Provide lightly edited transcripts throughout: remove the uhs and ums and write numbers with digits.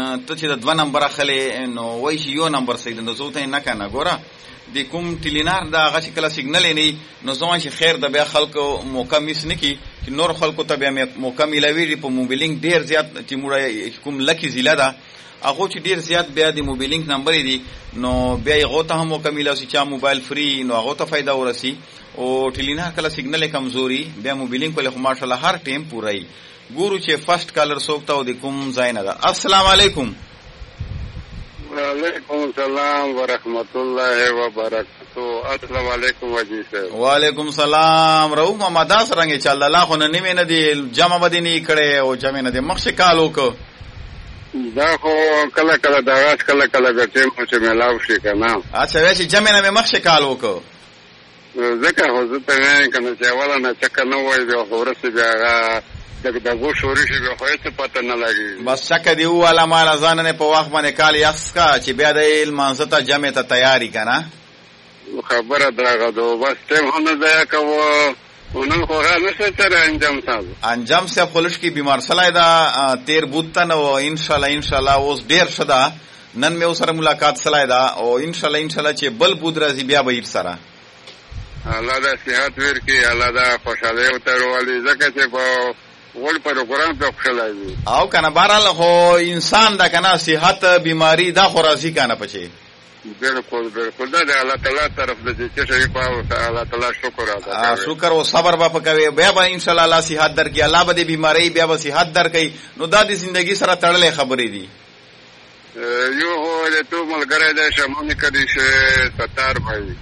ته چې د 2 نمبر اخلې نو وای شي یو نمبر صحیح نو زه ته نه کنه ګوره د کوم ټیلینار دا هغه چې کله سیګنل نه نو زما چې خیر د بیا خلکو موقع میس نه کی چې نور خلکو ته بیا موقع ملوي په موبایلینګ ډیر زیات چې موږ کوم لکی ضلع ده هغه چې ډیر زیات بیا د موبایلینګ نمبر دی نو بیا هغه ته هم موقع ملوي چې موبایل فری نو هغه ته فائدہ ورسی او ټیلینار کله سیګنل کمزوري بیا موبایلینګ په لخوا ماشاءالله هر ټیم پورای ګورو چې فرست کالر سوکتا او د کوم ځای نه ده. السلام علیکم. وعلیکم السلام ورحمت الله وبرکاتہ. السلام علیکم وجی صاحب. وعلیکم السلام. رؤوف محمد داس رنګ چل الله خو نه نیمه نه دی جمع بدینی کړي او جمع نه دی مخشه کالو کو دا خو کله کله دا واس کله کله د ټیم په ملاو شي کنه. اچھا ویسے جمع نه مخشه کالو کو ځکه خو زه ته نه کنه چې اوله نه چکه نه وای بیا ورسې بیا دغه شوري شي به خو ته پته نه لګي بس چکه دی والا مال ځان نه په وخت باندې کال یسکا چې بیا د علم ته جمع ته تیاری کنه خبره دراغه دو بس ټیم هم ځای کوو ونن خو هغه سره انجام سے خلش کی بیمار سلای دا تیر بوتن او ان شاء الله اوس ډیر شدا نن مې سره ملاقات سلای دا او ان شاء الله چې بل بود راځي بیا به سره الله دا صحت ورکړي الله دا خوشاله او تروالی زکه چې په ول پروګرام په خوشاله وي او کنه بهرحال خو انسان دا کنه صحت بیماری دا خو راځي کنه پچې بالکل دا الله تعالی طرف د چې شي په الله تعالی شکر ادا کوي شکر او صبر با پکوي بیا به ان شاء الله الله صحت درکې الله به بیماری بیا به صحت درکې نو دا د ژوندۍ سره تړلې خبرې دي یو هو ته ملګری د شمونی کدي شه ستار بھائی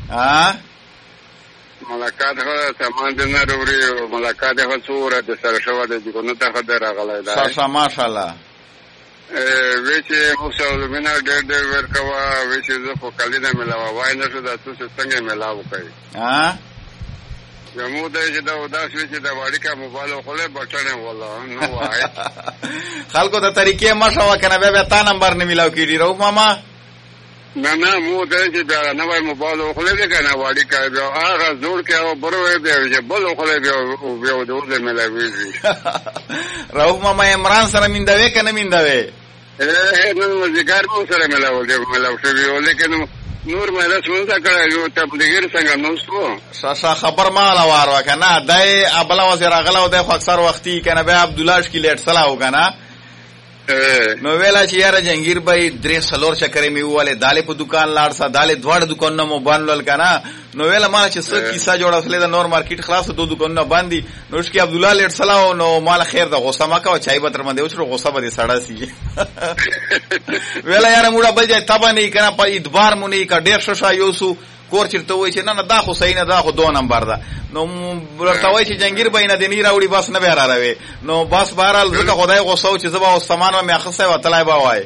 ملاقات هغه سامان د نه وروړي ملاقات هغه څوره د سره شو د دغه ته خبر راغلی دا ساسا ماشاءالله ویچه موسیقی مینا ډېر ورکوا ویچه زه په کلینا ملاوا وای نه شو د تاسو څنګه ملاو کوي زمو ته چې دا وداس ویچه د واړی کا موبایل خو له بټنه والله نو وای خلکو ته طریقې مشوا کنه بیا تا نمبر نه ملاو کیږي رو ماما نه مو ته چې دا نوې موبایل خو له کنه واړی کا بیا هغه زور کې او بروي دی چې بل خو له بیا د ورته ملاوي رو ماما عمران سره میندوي کنه میندوي نن مزګار مو سره ملاو شوی ولیکن نور مې له څنګه کړه یو تبلیغیر څنګه نو شاشا خبر مال واره کنه دای ابلا وزیر غلا او د اکثر وختي کنه به عبد الله کی لیټ سلاو کنه نو ویلا چې یاره جنگیر بھائی درې سلور چکرې می واله داله په دکان لاړ سا داله دوړ دکان نو موبایل ول کنه نو ویلا ما چې څه کیسه جوړه سله د نور مارکیټ خلاص دو دکان نه باندې نو شکی عبد الله لیټ سلاو نو مال خیر د غوسه ما کا چای به تر باندې وچو غوسه به سړا سی ویلا یاره موډه بل ځای تبا نه کنه په ادبار مونږ کا ډیر شوشا یوسو کور چرته وای چې نه دا خو صحیح نه دا خو 2 نمبر ده نو ورته وای چې جنگیر بینه د نی راوړي بس نه به راوي نو بس بهرال زکه خدای غوسه چې زبا او سامان مې اخصه و طلای با وای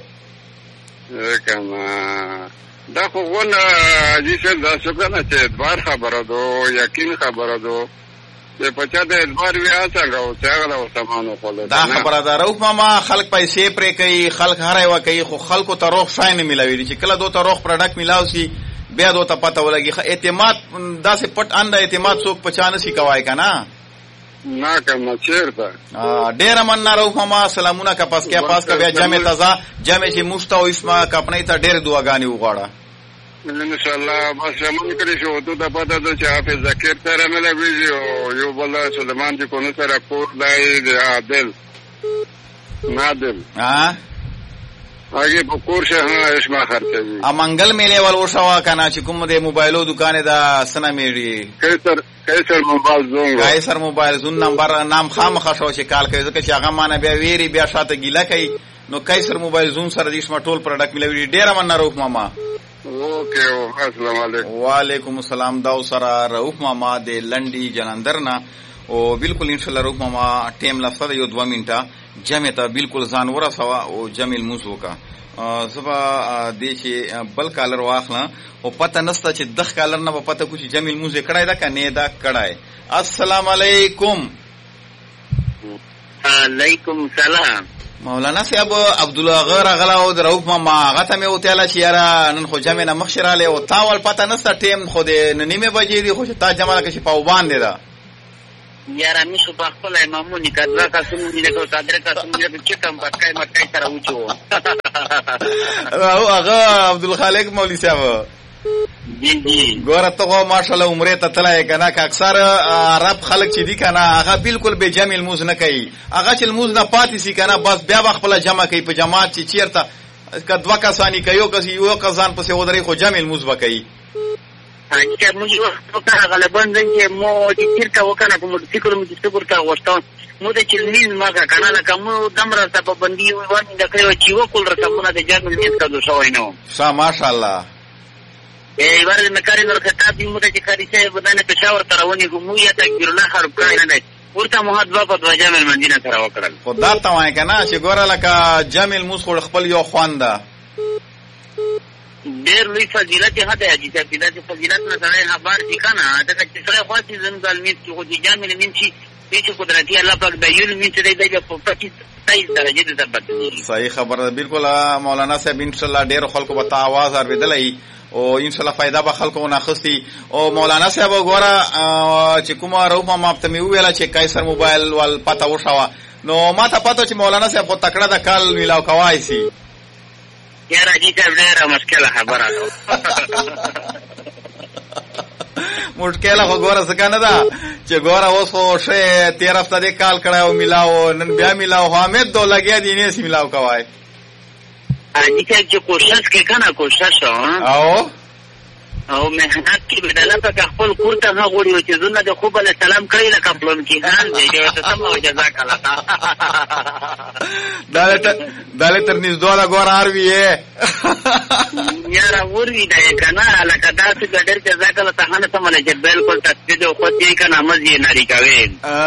کنه دا خو ونه چې دا څنګه نه چې ادبار خبره دو یقین خبره دو چې پچا د ادبار ویا څنګه او څنګه او سامان خپل دا خبره ده روح ماما خلک پیسې پرې کوي خلک هر یو کوي خو خلکو ته روح شای نه ملاوي چې کله دوه ته روح پروډکټ ملاو شي بیا دوته پته ولګي اعتماد داسې پټ انده اعتماد څوک پچانه شي کوي کنه نه کوم چیرته ډیر مننه روح ماما سلامونه کا پاس کې پاس کا بیا جمع تازه جمع چې مستو اسما کا پنه ته ډیر دعاګانی وغواړه ان شاء الله بس موږ کړی شو ته د پته ده چې حافظ ذکر سره مله ویډیو یو بل سليمان دي کو سره کور دی عادل نادل هغه په کور شه اسما خرڅوي امنګل میله ول وشوا کنه چې کوم د موبایلو دکان دا سنا میډي کیسر موبایل زون نمبر نام خامخ شو چې کال کوي ځکه چې هغه مانه بیا ویری بیا شاته ګیله کوي نو کیسر موبایل زون سره د اسما ټول پروډکټ ملوي ډیر من روح ماما اوکے السلام علیکم وعلیکم السلام دا سره روح ماما د لنډي جلندر نه او بالکل ان شاء الله روح ماما ټیم لفظ یو 2 منټه جمع ته بالکل ځان ورسوا او جمیل موضوع کا زبا د چې بل کالر واخلا او پته نسته چې دغ کالر نه پته کو چې جمیل موضوع کړای دا کنه دا کړای. السلام علیکم. علیکم سلام. مولانا صاحب عبد الله غیر غلا او روح ماما غته مې وتاله چې یاره نن خو جمع نه مخشراله او تاول پته نسته ټیم خو د نیمه بجې دی خو تا جمع کې په باندې دا یاره می شو په خپل مامونی کړه کا سمونی له کو صدر کا سمونی له چې تم پټای مټای سره وچو هغه عبدالخالق مولوی صاحب ګوره ته خو ماشاءالله عمرې ته تللی که نه که اکثر عرب خلک چې دي که نه هغه بالکل بې جمع لمونځ نه کوي هغه چې لمونځ نه پاتې سي که نه بس بیا به خپله جمع کوي په جماعت چې چېرته که دوه کسانی که یو کس یو کس ځان پسې ودرې خو جمع لمونځ به کوي موږ وکړه غالبا چې مو چې چېرته وکړه په موټرسایکل مو چې سپور ته غوښته مو ته چې لمونځ مه کوه که نه لکه مو دم راته پابندي باندې کړې وه چې وکړو رسمونه د جمع لمونځ کدو شوی نه و ښه ماشاءالله ورته مې کاري نور خطاب دي مو ته چې کاري صاحب بدانه پېښور ته روانېږو موږ یا تکبیر الله حرف کړی نه دی ورته مو دوه په دوه جمع لمونځ نه سره وکړل خو دا ته وایې که نه چې ګوره لکه جمع لمونځ خو خپل یو خوند ده ډېر لوی فضیلت یې هده حاجي صاحب چې داسې فضیلت نه سړی خبر شي که نه ځکه چې سړی خواسي زموږ لمونځ کې خو چې جمع لمونځ شي چې قدرتي الله پاک د یو لمونځ دی دی په 27 درجې ته بدلېږي صحیح خبره ده بالکل مولانا صاحب انشاءالله ډېرو خلکو به ته آواز اورېدلی او انشاءالله فایده به خلکو ونه اخیستي او مولانا صاحب ګوره چې کومه روفه ماپ ته مې وویله چې قیصر موبایل ول پته وشوه نو ما ته پته چې مولانا صاحب خو تکړه د کال میلاو کوای سي یاره حاجي صاحب ډېره مشکله خبره ده مشکله خو ګوره څه که نه ده چې ګوره اوس خو ښه تېر هفته دې کال کړی او میلاو نن بیا میلاو خو حامد دو لګیا دي نه سي میلاو کوای حاجي صاحب چې کوشش کې که نه کوشش او محنت کې بدله پکې خپل کور ته نه غوړي چې زونه د خوب علیه السلام کړی لکه پلون کې ځان دی ورته سمه و جزاک الله دا له تر نږدې ګوره هر وي یاره وروي دا یې که نه لکه داسې ډېر جزاک الله تعالی سمه ده چې بالکل تسجد او خود یې که نه مز یې ناري کوې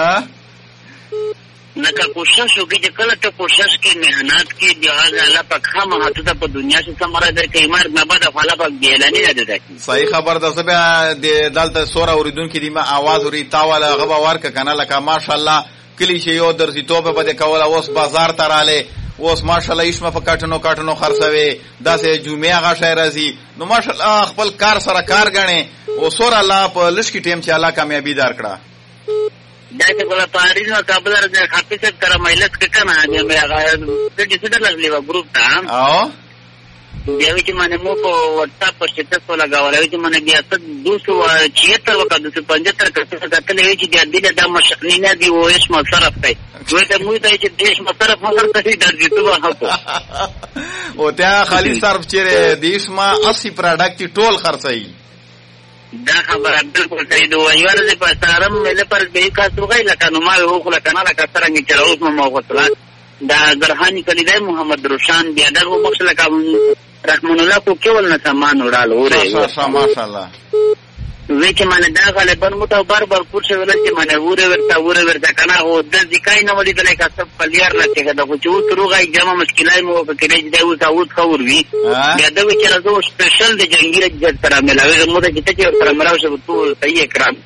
لکه کوشش وکړي چې کله ته کوشش کې محنت کې د هغه الله پاک خامخا ته په دنیا کې څه مراد درکوي مرګ نه بعد خو الله پاک بې اعلاني نه ده درکوي صحیح خبر ده. زه بیا دلته سوره اورېدونکي دي ما آواز اوري تا والا هغه به ورکړه که نه لکه ماشاءالله کلي چې یو درځیتوب به دې کوله اوس بازار ته رالی اوس ماشاءالله ایشمه په کاټنو خرڅوي داسې جمعې هغه شی راځي نو ماشاءالله خپل کار سره کار ګڼې او سوره الله په لږ کې ټیم چې الله کامیابي در کړه داسې بله پاریز نو کابل حافظ صاحب سره مجلس کې که نه د ډیسیډر لګلی وه ګروپ ته بیا وایي چې مانې مو په وټساپ پر سټیټس ولګولی وایي چې مانې بیا 276 وکړه 275 کسونه کتلې وایي چې بیا دې دا مشقني نه دي او هېڅ مصرف کوي وایي ته موږ ته وایي چې هېڅ مصرف مصرف کوي درځېتوب هغه او त्यहाँ خالي صرف چیرې دیشما 80 پروډکټ ټول خرڅوي دا خبره بالکل صحیح ده وایي ورځې په سارم مې لپاره به کاس وغی لکه نو ما وخوله که نه لکه څرنګه چې راوس مو وغوښتله دا زرهاني کلی دی محمد روشان بیا در وبخښه لکه رحمان الله کو کېول نه سامان وړاله ماشاءالله ماشاءالله وی چې مانه دا غالبا مو ته بار بار پوښتنه ولا چې مانه ورته کنه او د ځکای نه ولې دلای کا سب کلیار نه کېږي دا خو چې اوس روغای جامه مشکلای مو په کې دی اوس خور وی یا دا چې راځو سپیشل د جنگیره جت سره ملاوي مو ته چې سره مراوشه ټول صحیح اکرام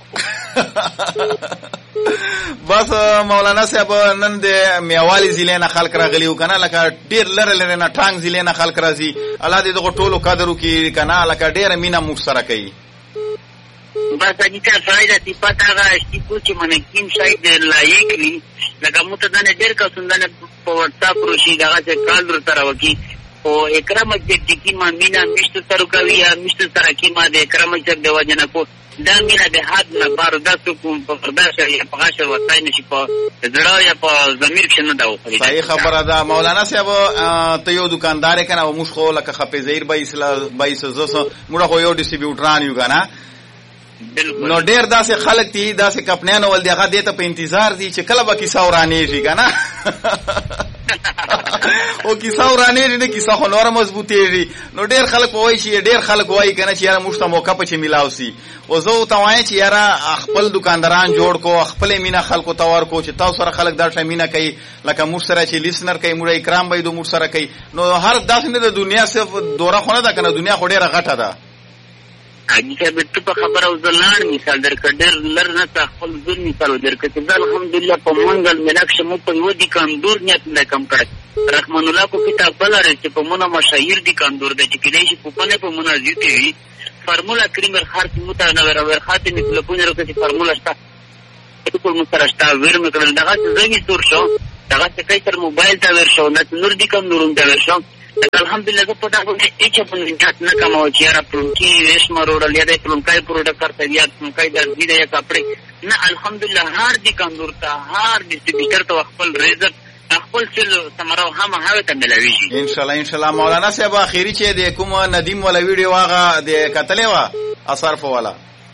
بس مولانا صاحب نن د میوالي ضلع نه خلک راغلي و کنه لکه ډیر لره نه ټانګ ضلع نه خلک راځي الله دې دغه ټولو قدر وکړي کنه لکه ډیره مینا موږ سره کوي بس اجازه فائدہ تی پتا هغه چې کوچ منه کیم شاید لایق وي لکه مو ته دنه ډیر کا سندنه په واتساپ روشي دغه څه کال در سره وکی او اکرام چې کی ما مینا مشت سره کوي یا مشت سره کی ما د اکرام چې د وجنه کو دا مینا د حد نه بار داسو کوم په برداشت یا په غاښ وتاي نشي په زړه یا په ضمیر کې نه دا وخوري صحیح خبره ده مولانا صاحب ته یو دکاندار کنه او موږ خو لکه خپې زهیر بایس زوسو موږ خو یو ډیسټریبیوټران یو کنه نو ډیر داسې خلک دي داسې کپنیان ول دی هغه دې ته په انتظار دي چې کله به کیسه ورانېږي که نه او کیسه ورانېږي نه کیسه خو نوره مضبوطېږي نو ډیر خلک وایي چې ډیر خلک وایي که نه چې یاره موږ ته موقع په چې میلاو سي او زه ورته وایم چې یاره خپل دکانداران جوړ کو خپلې مینه خلکو ته ورکو چې تاسو سره خلک دا شی مینه کوي لکه موږ سره چې لیسنر کوي موږ اکرام به موږ سره کوي نو هر داسې نه د دنیا صرف دوره خو نه ده که نه دنیا خو ډېره غټه ده حاجی صاحب ته په خبره او زلان مثال درکړ ډېر لر نه خپل ځل مثال درکړ چې الحمدلله په منګل ملک شمو په یو دي کاندور نیت نه کم کړ رحمان الله کو کتاب بلاره چې په مونږه مشاهیر دي کاندور د چې کله شي په پنه په منازي وي فرمولا کریمر خاص متنوع او خاطر مثل په نړۍ کې فرمولا شته ټول مسترشتا ور مکرل دغه ځای تور شو دغه څه کای تر موبایل ته ور شو نه نور دي کم نورم ته ور شو الحمدلله زه په دا باندې هیڅ پنځات نه کوم چې را پرونکي ریشم روډل یا د پرونکای پروډکټ یا پرونکای د دې یا کپڑے نه الحمدلله هر دي کاندور ته هر ډیسټریبیوټر ته خپل ریزت خپل څل سمراو هم هغه ته ملويږي ان شاء الله مولانا صاحب اخیری چې د کوم ندیم ولا ویډیو هغه د کتلې وا اثر فوالا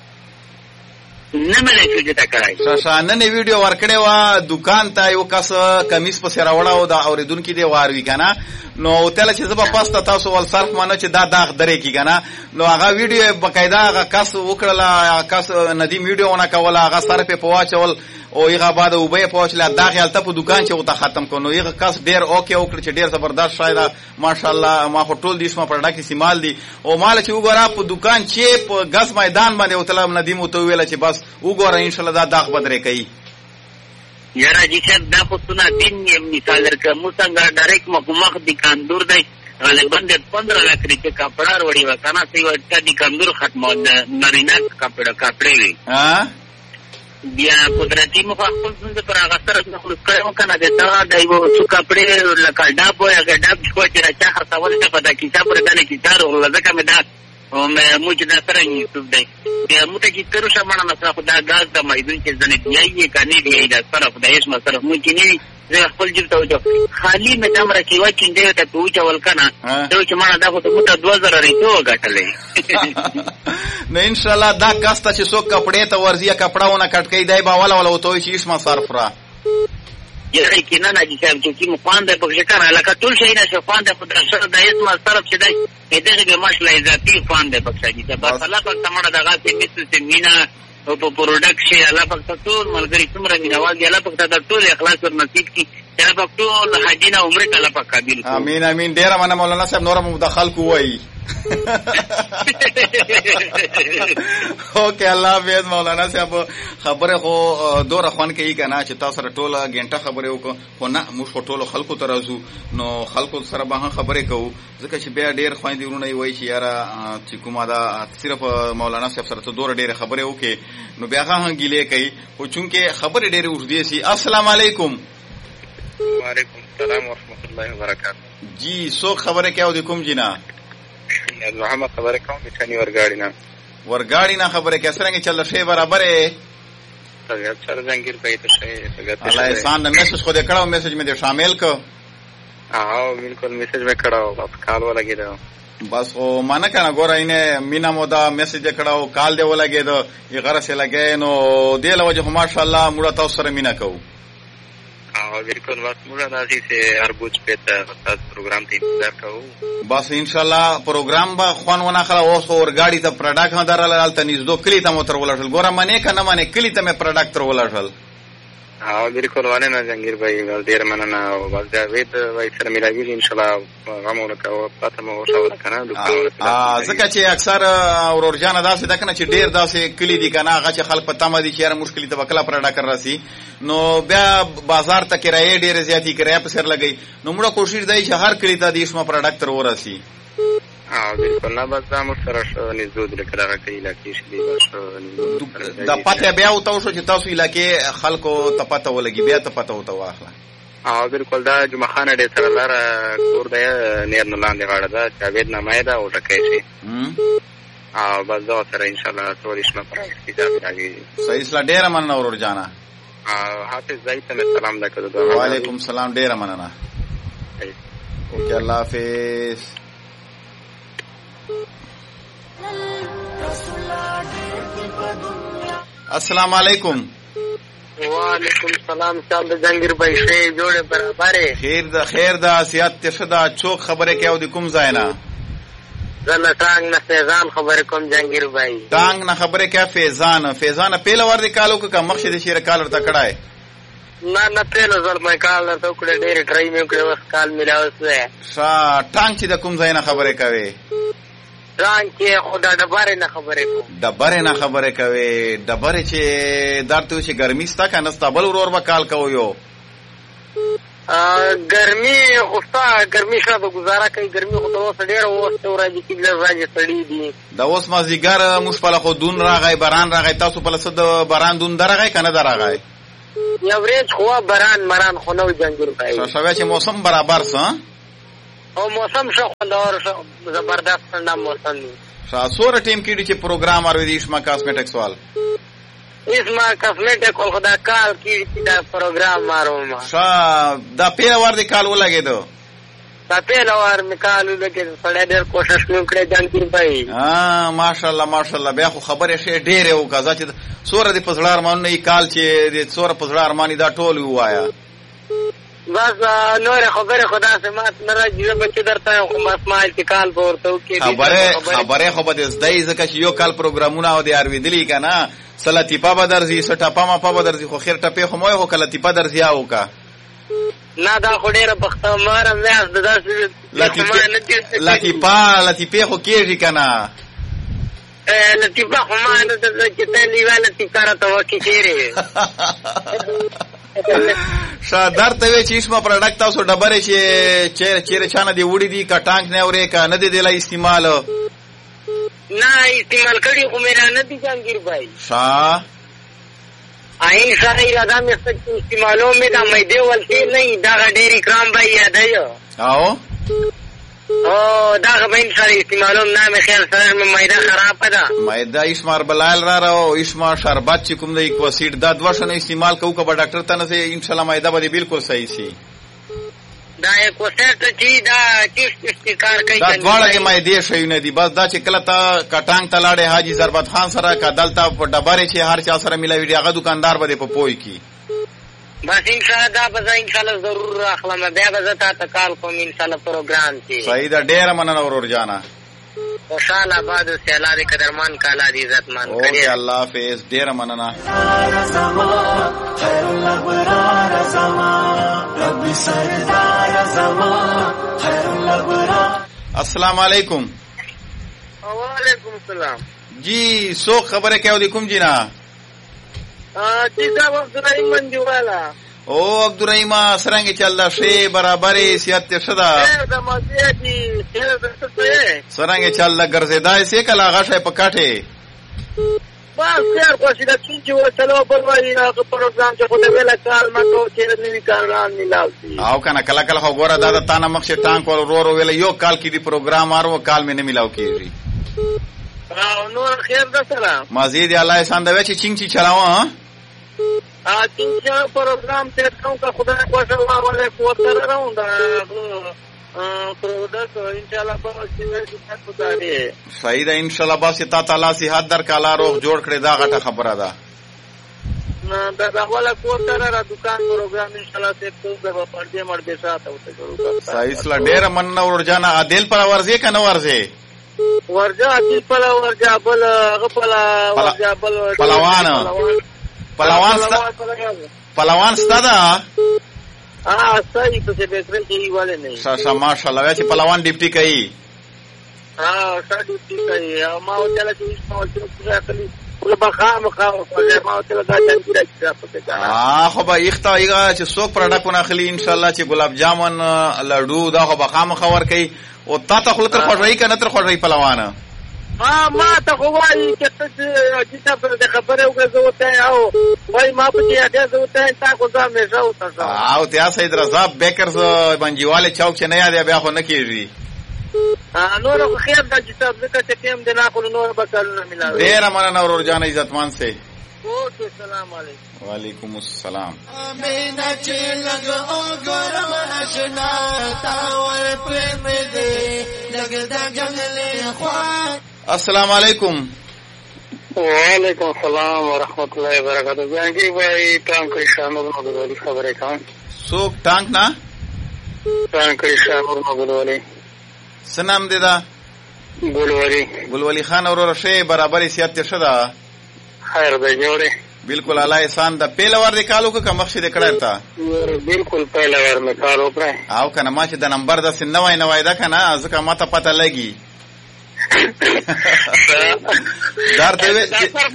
نه مې چې تا کړای شاشانه نه ویډیو ورکړې وا دکان ته یو کس کمیس په سر وړاو دا اوریدونکو دی واروي کنه نو تل چې زما پاسته تاسو ول صرف مانه چې دا داغ درې کی کنه نو هغه ویډیو بقاعده هغه کس وکړه کس ندیم ویډیو ونه کوله هغه سر په پواچول او یغه بعد او به پوښله داخل الته په دکان چې وته ختم کونو یغه کس ډیر اوکے وکړ چې ډیر زبردست شاید ماشاءالله ما هټول دیش ما پروډکټ استعمال دي او مال چې وګوره په دکان چې په غس میدان باندې وتل ندیم او ته ویل چې بس وګوره ان شاء الله دا داغ بدرې کوي یاره چې صاحب دا خو سنا دین مثال درکه مو څنګه ډایرکټ مخ دکاندور دی غالبا د 15 لک روپے کپڑا وروړي وکنه سی ورته دکاندور ختمه نارینه کپڑے وی ها بیا قدرتی مخالفت څنګه پر هغه سره خلک کړو کنه دا دایو څو کپڑے لکه ډاب وای هغه ډاب چې کوی راځه هر څول ته پدا کتاب ورته کتاب ولزکه مې دا او مې موږ دا سره یوټیوب دی بیا موږ چې تر اوسه باندې مثلا خدای غاز د مایدون چې ځنه دیایي کني دی دا طرف د هیڅ مسره مو کې نه زه خپل جیب ته وځم خالی مې دم راکې و چې دې ته پوښتنه ولکنه دا چې ما دا خو ته 2000 ریتو غټلې نو ان شاء الله دا کاسته چې څوک کپڑے ته ورزیه کپڑاونه کټ کوي دای با ولا وته چې اسما صرف را یره کې نه نه چې چې مخان د پښه کار علاقه ټول شي نه شفان د پدرسره د اسما صرف چې دای دغه مشله ذاتی فان د پښه چې په الله پاک تمړه دغه چې مینا او په پروډکټ شي الله پاک ټول ملګری څومره مینوال دی الله پاک ته ټول اخلاص ور نصیب کړي الله پاک ټول حجینه عمره الله پاک قابل کړي امين امين ډیر مننه مولانا صاحب نور مداخل کوی اوکے الله حافظ مولانا صاحب خبره خو دوره خوان کوي کنه چې تاسو سره ټوله غنټه خبره وکړو خو نه موږ ټوله خلکو ته راځو نو خلکو سره به خبره کوو ځکه چې بیا ډیر خويندې ورونه وایي چې یاره چې کومه دا صرف مولانا صاحب سره ته دوره ډیر خبره وکړي نو بیا هغه ګیلې کوي خو چونکه خبره ډیر ورځي سي السلام علیکم وعلیکم السلام ورحمۃ اللہ وبرکاتہ جی سو خبره کیاو د کوم جنا محمد خبره کوم چې چني ورګاړي نه خبره کې څنګه چل شي برابرې طبيعت سره زنګیر پې ته شي الله احسان د میسج خو دې کړو میسج مې دې شامل کو بالکل میسج مې کړو بس کال ولګیدو بس او مانه کنه ګورینه مینا مودا میسج کړو کال دې ولګیدو یې غره سره لګې نو دې لوجه ماشاءالله موږ تاسو سره مینا کوو بالکل بس موږ راځي چې اربوج په تاسو پروګرام ته انتظار کوو بس ان شاء الله پروګرام با خوان ونه خلا اوس ورګاډي ته پروډکټ نه درال ته نږدې کلی ته موتر ولټل ګوره منه کنه منه کلی ته مې پروډکټ تر ولټل بالکل ونه نه جنگیر بھائی ډیر مننه او بس دا وید وای سره ملاوي ان شاء الله غمونه کوو پته مو شاور کنه ځکه چې اکثر اورورجان داسې دکنه چې ډیر داسې کلی دي کنه هغه چې خلک پته ما دي چې مشکل ته وکړه پروډکټ راسي نو بیا بازار ته کرایه ډیر زیاتی کرایه په سر لګي نو موږ کوشش دی چې هر کلی ته د اسمه پروډکټ تر ورسي بالکل نه بس دا مسترش نزود لکه کوي علاقې شي دا پته بیا او تاسو چې تاسو علاقې خلکو ته پته ولګي بیا ته پته وته واخله بالکل دا جمعه خان ډېر سره لاره کور دی نیر نه لاندې غاړه ده چاوید نامه ده او ټکې شي بس دا سره ان شاء الله ټول اسمه پرې کیږي صحیح سلا ډیر مننه اورور جانا حافظ زاید ته سلام درکړم وعلیکم السلام ډیر مننه اوکې الله حافظ السلام علیکم وعلیکم السلام صاحب جنگیر بھائی شی جوړه برابر خیر دا سیادت تشدا چوک خبره کیاو د کوم ځاینا زنه ټانګ نه فیضان خبره کوم جنگیر بھائی ټانګ نه خبره کیا فیضان پیله ور دي کالو کا مخشد شیر کالر تا کړای نه پیله زل مې کال ته کړه ډېر ټرای مې کړه وس کال ملاوسه شا ټانګ چې د کوم ځاینا خبره کوي ټانګ کې خدا ډبره نه خبره کوي ډبره چې درته چې ګرمي ستا کنه ستابل ورور وکال کوي یو ګرمي خوستا ګرمي شاده گزاره کوي ګرمي خو اوس ډېر وخت ورځي کې لږه سړی دي دا اوس مازیګر مشپله خو دون راغی باران راغی تاسو په لسد باران دون درغی کنه درغی یو ورځ خو باران مران خو نو جنگیر پای شاوه چې موسم برابر سه او موسم شو خوندور شو زبردست ټنډه موسم دی. سوره ټیم کې چې پروګرام اوري د ایشما کاسمیټکس وال ایشما کاسمیټک ول خدا کال کې دا پروګرام ماروم دا پیله ور د کال ولګېدو دا پیله ور میکالو لکه سړی ډېر کوشش وکړي جانګیر بھائی. ماشاءالله ماشاءالله. بیا خو خبرې شي ډېرې وکړه چې سوره د پزړه ارمانونه یې کال چې د سوره پزړه ارمانی دا ټول ووایا. بس نور خبره خدا سے مات نه راځي بچی درته خو مسمال کې کال پورته وکړي خبره خو به زدای ځکه چې یو کال پروګرامونه او د ارویدلی کنه سلطیپا به درځي سټاپا ما په درځي خو خیر ټپه خو مو هو کله تیپا درځي او کا نه دا خو ډیره بخته مار نه د داسې لطیپه خو کېږي کنه لطیپه خو ما نه د چې لیواله تیکاره ته وکی کېږي شادر ته وی چې اسما پروډکټ تاسو ډبره چې چیرې چانه دی وړي دي کا ټانک نه اورې کا نه دی دلا استعمال نه استعمال کړي خو میرا نه دي جانګیر بھائی آئین سره اراده مې استعمالو مې دا مې دی ولته نه دا ډېری کرام بھائی یاد ایو او دا غبین سره استعمالو نه مې خیال سره مې مېدا خراب ده مېدا اسمار بلال را راو اسما شربت چې کوم د ایکواسیډ دا دوه استعمال کوو که ډاکټر ته نه سي ان شاء الله مېدا به بالکل صحیح سي. دا ایکواسیډ چې دا چیست کار کوي دا دواړه کې مېدې شي نه دي. بس دا چې کله تا کټانګ تلاړې حاجی ضربت خان سره کدلتا په ډبره چې هر چا سره ملاوي هغه دکاندار به په پوي کی. بس ان شاء الله دا به ان شاء الله ضرور اخلم بیا به زتا تکال کوم ان شاء الله پروګرام کې. صحیح دا ډېر مننه ورور جانا. خوشاله باد سیلا دې قدرمان کالا دې عزت مان کړي. اوکے الله حافظ. ډېر مننه. السلام علیکم. وعلیکم السلام. جی سو خبره کیا علیکم جی نا جی صاحب عبدالرحیم منجوالا. او عبدالرحیم سرنگی چل دا شی برابری سیادت شدا سرنگی چل دا گرزیدائی سی کل آغا شای پکاٹے بس خیر خوشی دا چین چیو چلو بلوائی آقا پروگرام چا خود ویلا کال مکو چیر نوی کاران ملاو سی آو کنا کلا کلا خو گورا دادا تانا مخش ٹانک والو رو رو ویلا یو کال کی دی پروگرام آرو کال میں نمیلاو کی جی نور خیر دا سلام مزید اللہ احسان دا ویچی چنگ چی چلاو چنگ پروگرام تیر کون کا خدا خوش اللہ والے کوتر رہوں دا صحیح ده انشاءالله بس تا تعالی صحت در کالا روغ جوړ کړي دا غټه خبره ده. دا والا کوتر را دکان پروګرام انشاءالله ته تو په دې مړ به ساته وته صحیح سلا ډېر من اور جانا عادل پر ورځي کنه ورځي ورځه عادل پر ورځه بل غپلا ورځه بل پلوان ستاده صحیح تو سے بہتر یہی والے نہیں شاشا ماشاءاللہ ویسے پلوان ڈپٹی کئی شا ڈپٹی کئی ما چلا چیز ما چلا کلی بخام ما چلا دا جان خو به اختا ایغا چې څوک پروډکټونه اخلي ان شاء الله چې ګلاب جامن لډو دا خو بخام خبر کوي او تا ته خلک خوړی کنه تر خوړی پلوان ما ته خو وایي چې ته د خبره وګرځوته او وای ما په دې اګه زوته تا کو ځم نه زوته او ته سید رضا بیکرز بنجیواله چوک چې نه یاد بیا خو نه کیږي نور خو خیر د کتاب ذکر ته کېم د نه خو نور بکل نه ملاوي ډیر مننه ورور جان عزتمان سے اوکے السلام علیکم وعلیکم السلام مینا چې لګ او ګرم آشنا تا ور پرم دې لګ دا جنگل خوا. السلام علیکم. وعلیکم السلام ورحمۃ اللہ وبرکاتہ. جانگیر بھائی ٹانک شامل مغلولی خبریں کون سوک ٹانک نا ٹانک شامل مغلولی سنام دے دا گلولی خان اور رشے برابر سیادت شدا خیر دے جوڑے بالکل اللہ احسان دا پہلا وار نکالو کا مقصد کړه تا بالکل پہلا وار نکالو پر او کنه ما چې د نمبر د سنوای نوای دا کنه ځکه ما ته پته لګي دار ته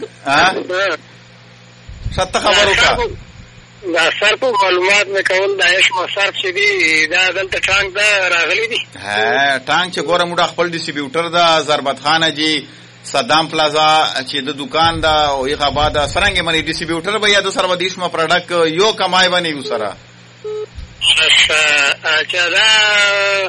شت خبرو کا دا صرف معلومات میں کول دا اسمه صرف چې دی دا دلته ټانک دا راغلی دی ټانک چې ګوره موږ خپل ډیسټریبیوټر دا ضربت خانه جی صدام پلازا چې د دکان دا او یې آباد سرنګ منی ډیسټریبیوټر به یا د سره د اسمه پروډکټ یو کمای باندې وسره اچھا دا